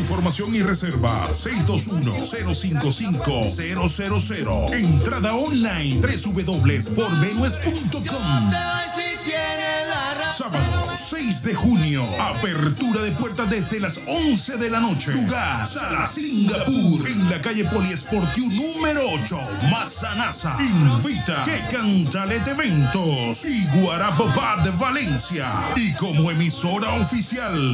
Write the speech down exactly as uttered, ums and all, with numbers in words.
información y reserva seis dos uno, cero cinco cinco, cero cero cero. Entrada online doble u doble u doble u punto por venus punto com. Sábado seis de junio, apertura de puertas desde las once de la noche. Lugar, Sala Singapur, en la calle Poliesportiu número ocho, Mazanasa. Invita que Cantalet Eventos y Guarapopá de Valencia. Y como emisora oficial,